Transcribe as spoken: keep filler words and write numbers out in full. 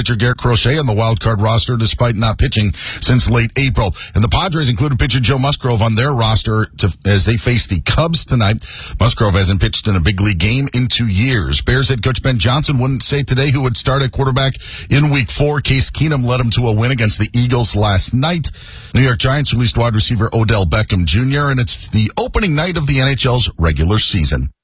pitcher Garrett Crochet on the wild card roster despite not pitching since late April. And the Padres included pitcher Joe Musgrove on their roster to, as they face the Cubs tonight. Musgrove hasn't pitched in a big league game in two years. Bears head coach Ben Johnson wouldn't say today who would start at quarterback in week four. Case Keenum led him to a win against the Eagles last night. New York Giants released wide receiver Odell Beckham Junior, and it's the opening night of the N H L's regular season.